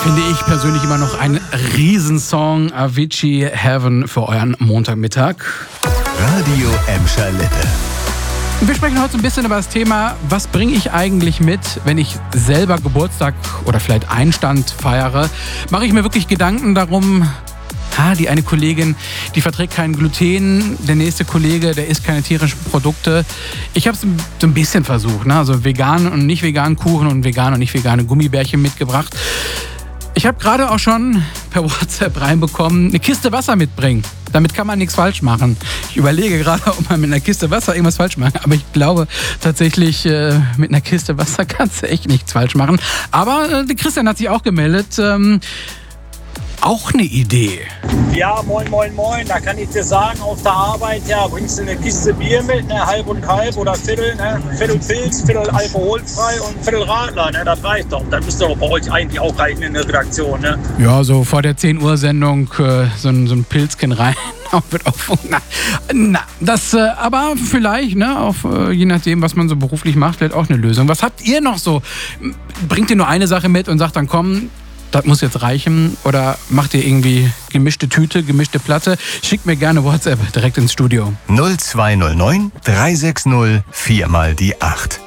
Finde ich persönlich immer noch ein Riesensong. Avicii, Heaven für euren Montagmittag. Radio Emscher Lippe. Wir sprechen heute so ein bisschen über das Thema, was bringe ich eigentlich mit, wenn ich selber Geburtstag oder vielleicht Einstand feiere? Mache ich mir wirklich Gedanken darum, die eine Kollegin, die verträgt kein Gluten, der nächste Kollege, der isst keine tierischen Produkte. Ich habe es so ein bisschen versucht, ne? Also vegan und nicht vegan Kuchen und vegan und nicht vegane Gummibärchen mitgebracht. Ich habe gerade auch schon per WhatsApp reinbekommen, eine Kiste Wasser mitbringen. Damit kann man nichts falsch machen. Ich überlege gerade, ob man mit einer Kiste Wasser irgendwas falsch macht. Aber ich glaube tatsächlich, mit einer Kiste Wasser kannst du echt nichts falsch machen. Aber der Christian hat sich auch gemeldet. Auch eine Idee. Ja, moin, moin, moin. Da kann ich dir sagen, auf der Arbeit, ja, bringst du eine Kiste Bier mit, ne, halb und halb oder Viertel, ne, Viertel Pilz, Viertel alkoholfrei und Viertel Radler, ne, das reicht doch. Das müsste doch bei euch eigentlich auch reichen in der Redaktion, ne? Ja, so vor der 10 Uhr Sendung so ein Pilzchen rein. Wird auch, das aber vielleicht, ne, je nachdem, was man so beruflich macht, vielleicht auch eine Lösung. Was habt ihr noch so? Bringt ihr nur eine Sache mit und sagt dann, komm, das muss jetzt reichen? Oder macht ihr irgendwie gemischte Tüte, gemischte Platte? Schickt mir gerne WhatsApp direkt ins Studio. 0209 360 4 mal die 8.